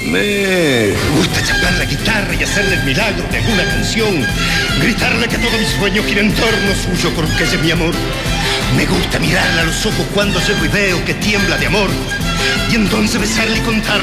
Me gusta chapar la guitarra y hacerle el milagro de alguna canción. Gritarle que todo mi sueño gira en torno suyo porque ella es mi amor. Me gusta mirarle a los ojos cuando llego y veo que tiembla de amor. Y entonces besarle y contarle